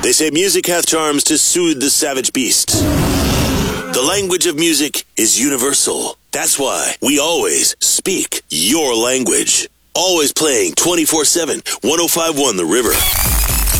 They say music hath charms to soothe the savage beast. The language of music is universal. That's why we always speak your language. Always playing 24/7, 105.1 The River.